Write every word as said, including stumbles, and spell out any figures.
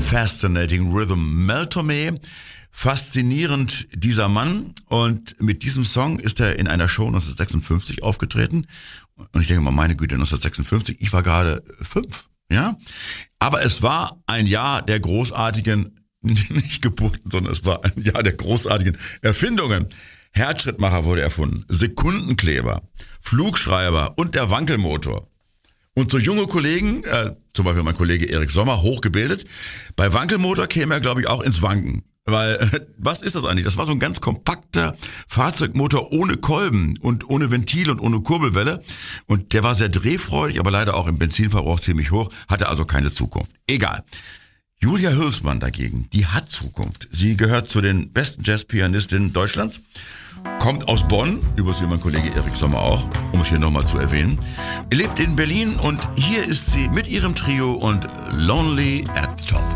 Fascinating Rhythm. Mel Torme, faszinierend dieser Mann. Und mit diesem Song ist er in einer Show neunzehnhundertsechsundfünfzig aufgetreten. Und ich denke mal, meine Güte, neunzehnhundertsechsundfünfzig, ich war gerade fünf, ja. Aber es war ein Jahr der großartigen, nicht Geburten, sondern es war ein Jahr der großartigen Erfindungen. Herzschrittmacher wurde erfunden, Sekundenkleber, Flugschreiber und der Wankelmotor. Und so junge Kollegen, äh, zum Beispiel mein Kollege Erik Sommer, hochgebildet, bei Wankelmotor käme er, glaube ich, auch ins Wanken. Weil, äh, was ist das eigentlich? Das war so ein ganz kompakter Fahrzeugmotor ohne Kolben und ohne Ventil und ohne Kurbelwelle. Und der war sehr drehfreudig, aber leider auch im Benzinverbrauch ziemlich hoch, hatte also keine Zukunft. Egal. Julia Hülsmann dagegen, die hat Zukunft. Sie gehört zu den besten Jazzpianistinnen Deutschlands, kommt aus Bonn, übrigens wie mein Kollege Erik Sommer auch, um es hier nochmal zu erwähnen, lebt in Berlin und hier ist sie mit ihrem Trio und Lonely at the Top.